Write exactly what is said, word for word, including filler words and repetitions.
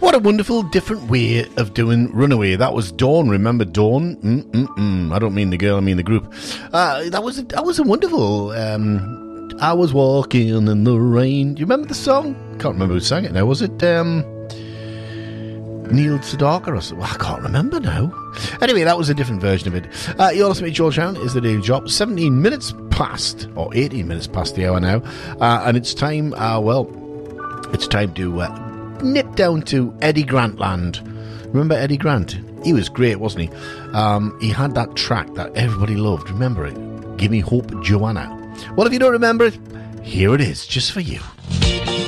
What a wonderful different way of doing Runaway. That was Dawn. Remember Dawn? Mm-mm-mm. I don't mean the girl, I mean the group. Uh, that was a, that was a wonderful... Um, I was walking in the rain. Do you remember the song? Can't remember who sang it now. Was it um, Neil Sedaka or something? I can't remember now. Anyway, that was a different version of it. Uh, you're listening to George Brown. Is the Daily Job. seventeen minutes past, or eighteen minutes past the hour now. Uh, and it's time, uh, well, it's time to... Uh, nip down to Eddie Grantland. Remember Eddie Grant? He was great, wasn't he? Um, he had that track that everybody loved. Remember it? Give Me Hope, Joanna. Well, if you don't remember it, here it is, just for you.